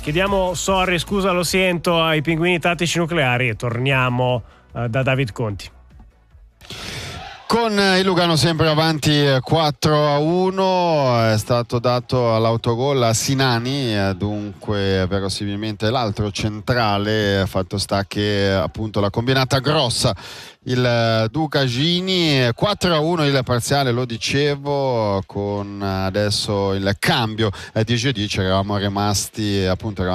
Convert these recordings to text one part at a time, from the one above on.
Chiediamo sorry, scusa, lo sento ai pinguini tattici nucleari e torniamo da David Conti. Con il Lugano sempre avanti 4-1, è stato dato l'autogol a Sinani, dunque verosimilmente l'altro centrale. Fatto sta che appunto la combinata grossa il Duca Gini. 4-1 il parziale, lo dicevo, con adesso il cambio di Giudice. Eravamo rimasti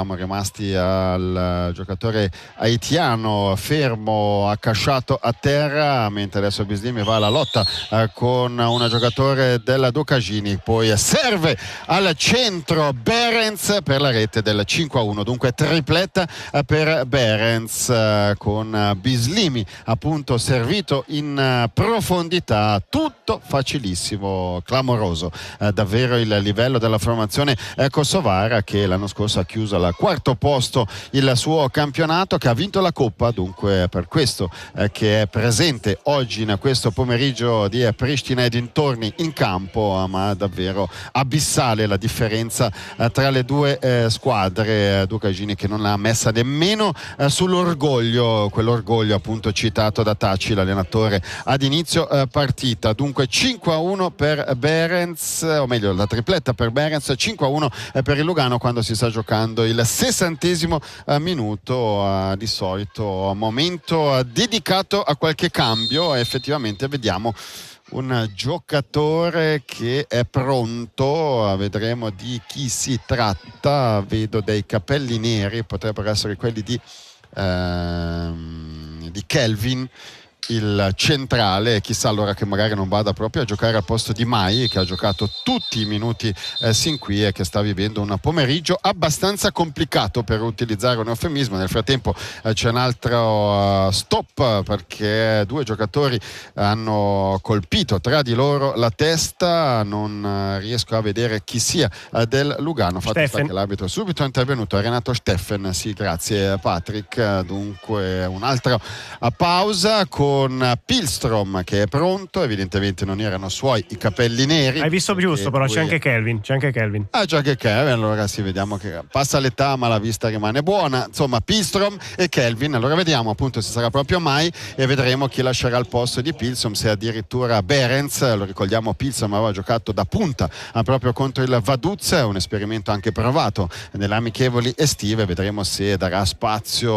al giocatore haitiano fermo, accasciato a terra, mentre adesso Bislimi va alla lotta con un giocatore del Duca Gini. Poi serve al centro Behrens per la rete del 5-1, dunque tripletta per Behrens, con Bislimi appunto servito in profondità. Tutto facilissimo, clamoroso davvero il livello della formazione kosovara, che l'anno scorso ha chiuso al quarto posto il suo campionato, che ha vinto la Coppa, dunque per questo che è presente oggi in questo pomeriggio di Pristina e dintorni in campo. Ma davvero abissale la differenza tra le due squadre. Duca Gini che non l'ha messa nemmeno sull'orgoglio, quell'orgoglio appunto citato da Taci, l'allenatore, ad inizio partita. Dunque 5-1 per Behrens, o meglio la tripletta per Behrens, 5-1 per il Lugano quando si sta giocando il 60° minuto. Di solito momento dedicato a qualche cambio, e effettivamente vediamo un giocatore che è pronto. Vedremo di chi si tratta. Vedo dei capelli neri, potrebbero essere quelli di Kelvin, il centrale. Chissà allora che magari non vada proprio a giocare al posto di Mai, che ha giocato tutti i minuti sin qui e che sta vivendo un pomeriggio abbastanza complicato, per utilizzare un eufemismo. Nel frattempo c'è un altro stop, perché due giocatori hanno colpito tra di loro la testa. Non riesco a vedere chi sia del Lugano. Fatto sta che l'arbitro è subito intervenuto, Renato Steffen. Sì, grazie Patrick. Dunque un'altra pausa con Pilstrom che è pronto. Evidentemente non erano suoi i capelli neri. Hai visto giusto, però c'è anche Kelvin. C'è anche Kelvin. Allora sì, vediamo che passa l'età ma la vista rimane buona. Insomma, Pilstrom e Kelvin. Allora vediamo appunto se sarà proprio Mai, e vedremo chi lascerà il posto di Pilstrom, se addirittura Behrens. Lo ricordiamo, Pilstrom aveva giocato da punta proprio contro il Vaduz, un esperimento anche provato nelle amichevoli estive. Vedremo se darà spazio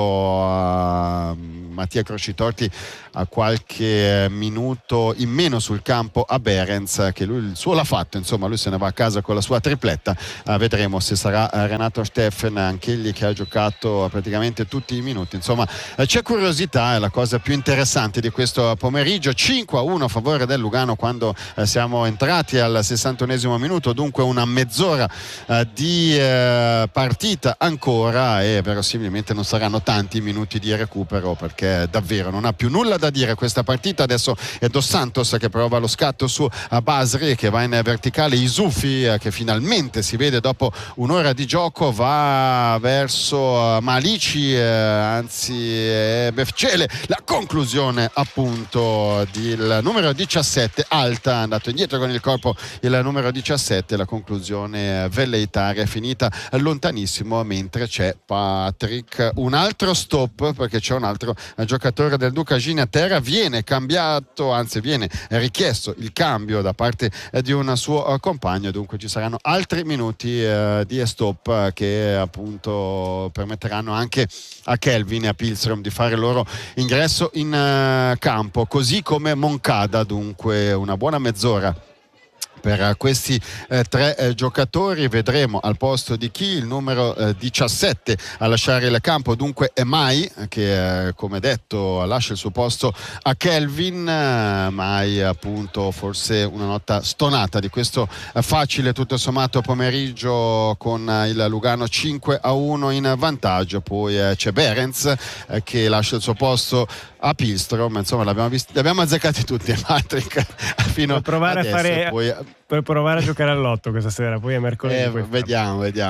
a Mattia Crocitorti a qualche minuto in meno sul campo a Behrens, che lui il suo l'ha fatto, insomma lui se ne va a casa con la sua tripletta. Vedremo se sarà Renato Steffen, anch'egli che ha giocato praticamente tutti i minuti. Insomma c'è curiosità, è la cosa più interessante di questo pomeriggio. 5-1 a favore del Lugano quando siamo entrati al 61° minuto, dunque una mezz'ora di partita ancora, e verosimilmente non saranno tanti minuti di recupero, perché davvero non ha più nulla da dire questa partita. Adesso è Dos Santos che prova lo scatto su Basri, che va in verticale. Isufi che finalmente si vede dopo un'ora di gioco, va verso Malici, anzi Befcele. La conclusione appunto del numero 17, Alta, andato indietro con il corpo il numero 17. La conclusione velleitaria è finita lontanissimo, mentre c'è Patrick. Un altro stop, perché c'è un altro giocatore del Duca Gini a terra. Viene cambiato, anzi viene richiesto il cambio da parte di un suo compagno, dunque ci saranno altri minuti di stop che appunto permetteranno anche a Kelvin e a Pilstrom di fare il loro ingresso in campo, così come Moncada. Dunque una buona mezz'ora per questi tre giocatori. Vedremo al posto di chi il numero 17 a lasciare il campo, dunque è Mai, che come detto lascia il suo posto a Kelvin. Mai appunto forse una nota stonata di questo facile tutto sommato pomeriggio, con il Lugano 5-1 in vantaggio. Poi c'è Behrens che lascia il suo posto a Pilstrom. Insomma li abbiamo azzeccati tutti, Patrick, fino provare adesso. a fare poi per provare a giocare all'otto questa sera, poi è mercoledì. Vediamo.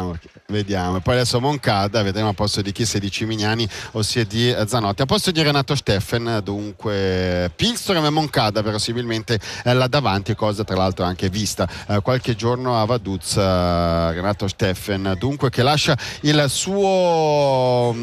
Vediamo. E poi adesso Moncada, vedremo a posto di chi, se di Cimignani o se di Zanotti. A posto di Renato Steffen, dunque Pihlström e Moncada verosimilmente là davanti, cosa tra l'altro anche vista qualche giorno a Vaduz. Renato Steffen dunque, che lascia il suo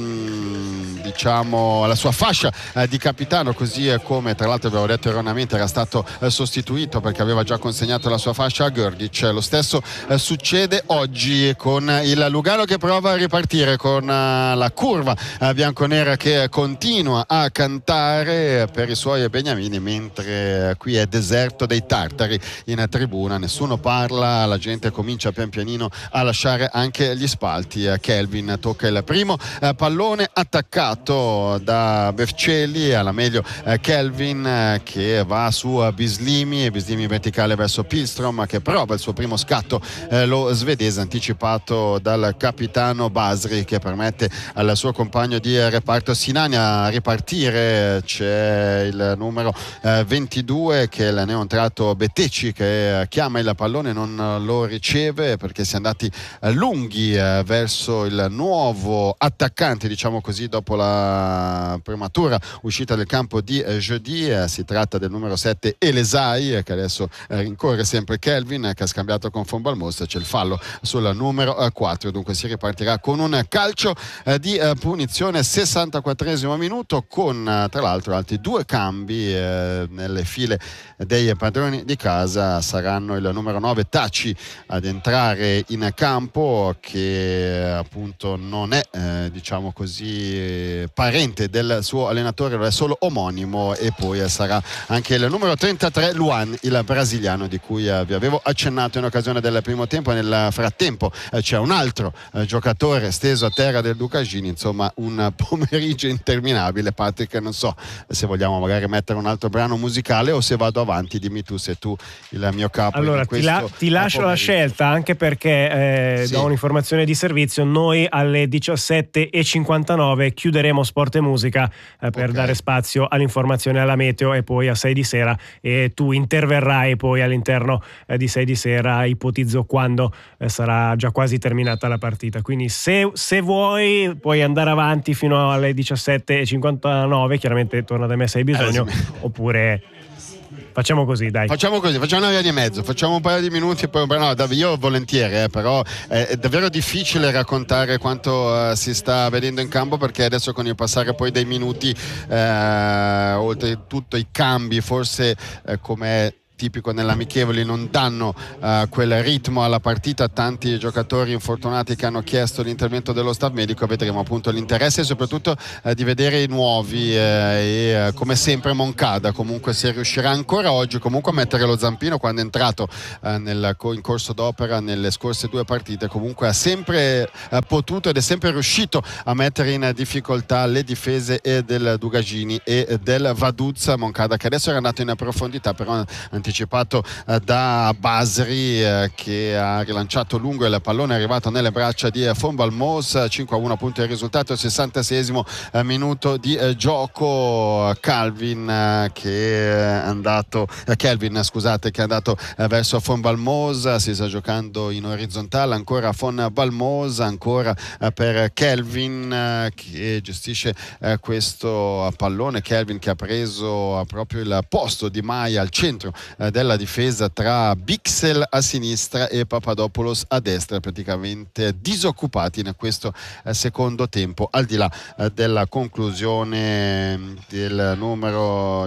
diciamo la sua fascia di capitano, così come tra l'altro avevo detto erroneamente era stato sostituito perché aveva già consegnato la sua fascia a Grdic. Lo stesso succede oggi con il Lugano che prova a ripartire con la curva bianconera che continua a cantare per i suoi beniamini, mentre qui è deserto dei tartari in tribuna, nessuno parla, la gente comincia pian pianino a lasciare anche gli spalti. Kelvin tocca il primo pallone attaccato da Vercelli, alla meglio Kelvin che va su Bislimi verticale verso Pihlström che prova il suo primo scatto, lo svedese anticipato dal capitano Basri, che permette al suo compagno di reparto Sinania a ripartire. C'è il numero 22 che è il neontrato Betecci, che chiama il pallone, non lo riceve perché si è andati lunghi verso il nuovo attaccante, diciamo così, dopo la prematura uscita del campo di Jeudi. Si tratta del numero 7 Elesai, che adesso rincorre sempre Kelvin, che ha scambiato con Von Balmos. C'è il fallo sul numero 4, dunque si ripartirà con un calcio di punizione. 64esimo minuto, con tra l'altro altri due cambi nelle file dei padroni di casa. Saranno il numero 9 Taci ad entrare in campo, che appunto non è diciamo così parente del suo allenatore, lo è solo omonimo, e poi sarà anche il numero 33 Luan, il brasiliano di cui vi avevo accennato in occasione del primo tempo. Nel frattempo c'è un altro giocatore steso a terra del Ducagini, insomma un pomeriggio interminabile. Patrick, non so se vogliamo magari mettere un altro brano musicale o se vado avanti, dimmi tu se tu il mio capo. Allora ti lascio la scelta, anche perché sì, do un'informazione di servizio. Noi alle 17:59 chiuderemo Sport e Musica per dare spazio all'informazione, alla meteo, e poi a 6 di sera e tu interverrai poi all'interno di 6 di sera, ipotizzo quando sarà già quasi terminata la partita. Quindi se vuoi puoi andare avanti fino alle 17:59, chiaramente torna da me se hai bisogno, oppure facciamo così, dai. Facciamo una via di mezzo, facciamo un paio di minuti e poi no, io volentieri, però è davvero difficile raccontare quanto si sta vedendo in campo, perché adesso con il passare poi dei minuti, oltretutto i cambi forse come tipico nell'amichevoli non danno quel ritmo alla partita. Tanti giocatori infortunati che hanno chiesto l'intervento dello staff medico. Vedremo appunto l'interesse soprattutto di vedere i nuovi e come sempre Moncada comunque se riuscirà ancora oggi comunque a mettere lo zampino. Quando è entrato in corso d'opera nelle scorse due partite comunque ha sempre potuto ed è sempre riuscito a mettere in difficoltà le difese del Dugagini e del Vaduz. Moncada che adesso era andato in profondità, però anticipato da Basri che ha rilanciato lungo, il pallone è arrivato nelle braccia di Von Balmos. 5-1 appunto il risultato, 66esimo minuto di gioco. Kelvin che è andato verso Von Balmos, si sta giocando in orizzontale, ancora Von Balmos, ancora per Kelvin che gestisce questo pallone. Kelvin che ha preso proprio il posto di Maia al centro della difesa, tra Bixel a sinistra e Papadopoulos a destra, praticamente disoccupati in questo secondo tempo, al di là della conclusione del numero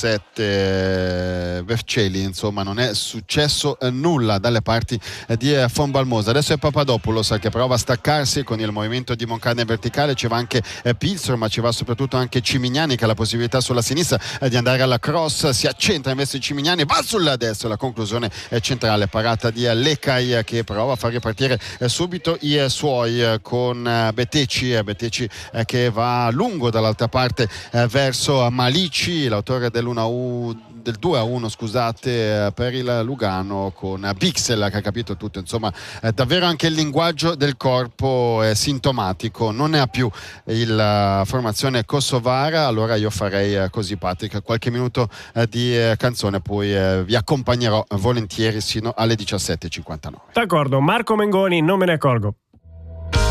17 Vercelli. Insomma non è successo nulla dalle parti di Von Balmos. Adesso è Papadopoulos che prova a staccarsi con il movimento di Moncada in verticale, ci va anche Pihlström, ma ci va soprattutto anche Cimignani che ha la possibilità sulla sinistra di andare alla cross. Si accentra invece Cimignani, va sulla destra, la conclusione è centrale, parata di Lekaj che prova a far ripartire subito i suoi con Betecci che va lungo dall'altra parte verso Malici, l'autore del 2-1 scusate, per il Lugano, con Bixel che ha capito tutto. Insomma davvero anche il linguaggio del corpo è sintomatico, non ne ha più la formazione kosovara. Allora io farei così, Patrick, qualche minuto di canzone, poi vi accompagnerò volentieri sino alle 17:59. D'accordo, Marco Mengoni, non me ne accorgo.